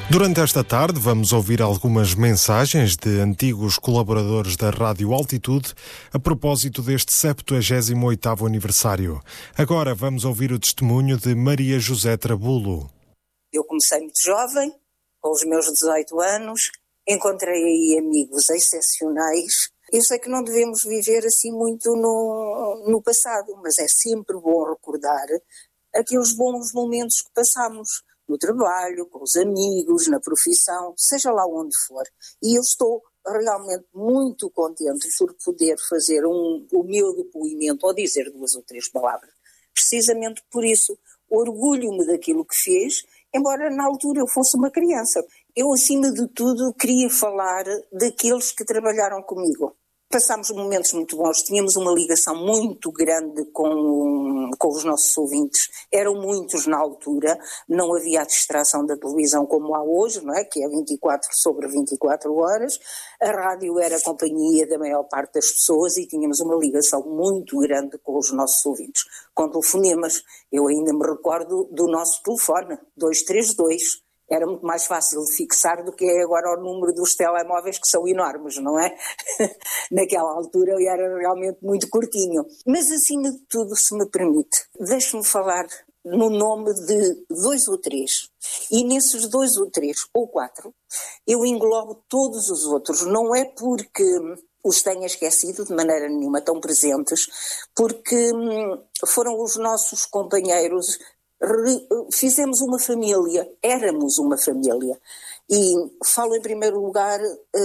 Durante esta tarde vamos ouvir algumas mensagens de antigos colaboradores da Rádio Altitude a propósito deste 78º aniversário. Agora vamos ouvir o testemunho de Maria José Trabulo. Eu comecei muito jovem, com os meus 18 anos, encontrei aí amigos excepcionais. Eu sei que não devemos viver assim muito no passado, mas é sempre bom recordar aqueles bons momentos que passamos. No trabalho, com os amigos, na profissão, seja lá onde for. E eu estou realmente muito contente por poder fazer o meu depoimento, ou dizer 2 ou 3 palavras. Precisamente por isso, orgulho-me daquilo que fez, embora na altura eu fosse uma criança. Eu, acima de tudo, queria falar daqueles que trabalharam comigo. Passámos momentos muito bons, tínhamos uma ligação muito grande com os nossos ouvintes, eram muitos na altura, não havia a distração da televisão como há hoje, não é? Que é 24/24 horas, a rádio era a companhia da maior parte das pessoas e tínhamos uma ligação muito grande com os nossos ouvintes, com telefonemas. Eu ainda me recordo do nosso telefone, 232. Era muito mais fácil de fixar do que é agora o número dos telemóveis, que são enormes, não é? Naquela altura era realmente muito curtinho. Mas, acima de tudo, se me permite, deixe-me falar no nome de 2 ou 3. E nesses 2 ou 3 ou 4, eu englobo todos os outros. Não é porque os tenha esquecido de maneira nenhuma, tão presentes, porque foram os nossos companheiros. Fizemos uma família, éramos uma família, e falo em primeiro lugar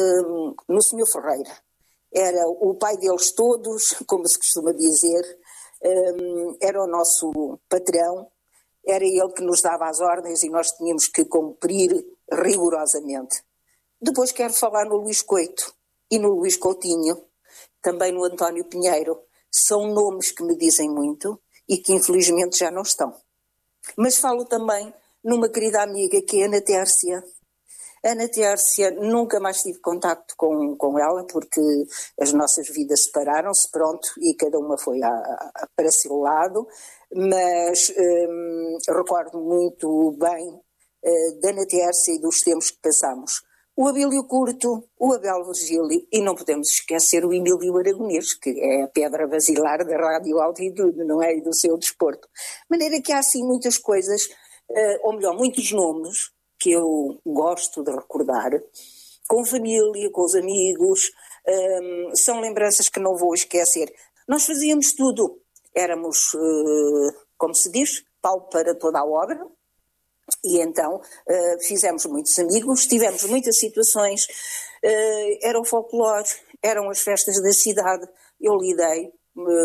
no Sr. Ferreira. Era o pai deles todos, como se costuma dizer, era o nosso patrão, era ele que nos dava as ordens e nós tínhamos que cumprir rigorosamente. Depois quero falar no Luís Coito e no Luís Coutinho, também no António Pinheiro. São nomes que me dizem muito e que infelizmente já não estão. Mas falo também numa querida amiga que é a Ana Tércia. Ana Tércia, nunca mais tive contacto com ela porque as nossas vidas separaram-se, pronto, e cada uma foi para seu lado, mas recordo muito bem da Ana Tércia e dos tempos que passamos. O Abílio Curto, o Abel Virgílio e não podemos esquecer o Emílio Aragonês, que é a pedra basilar da Rádio Altitude, não é? E do seu desporto. De maneira que há assim muitas coisas, ou melhor, muitos nomes que eu gosto de recordar, com família, com os amigos, são lembranças que não vou esquecer. Nós fazíamos tudo, éramos, como se diz, pau para toda a obra. E então fizemos muitos amigos, tivemos muitas situações, era o folclore, eram as festas da cidade, eu lidei,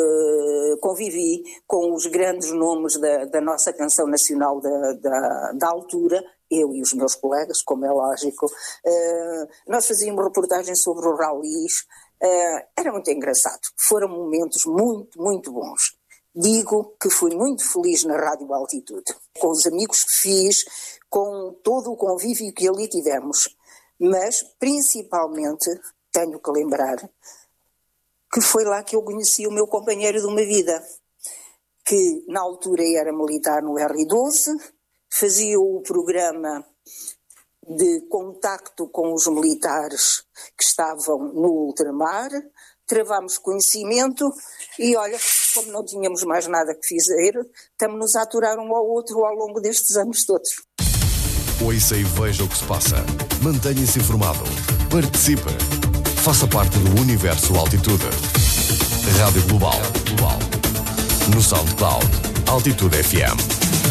convivi com os grandes nomes da nossa canção nacional da altura, eu e os meus colegas, como é lógico, nós fazíamos reportagens sobre os ralis, era muito engraçado, foram momentos muito, muito bons. Digo que fui muito feliz na Rádio Altitude, com os amigos que fiz, com todo o convívio que ali tivemos, mas principalmente tenho que lembrar que foi lá que eu conheci o meu companheiro de uma vida, que na altura era militar no R12, fazia o programa de contacto com os militares que estavam no ultramar, travámos conhecimento e olha, como não tínhamos mais nada que fazer, estamos-nos a aturar um ao outro ao longo destes anos todos. Ouça e veja o que se passa. Mantenha-se informado. Participe. Faça parte do Universo Altitude. Rádio Global. No SoundCloud. Altitude FM.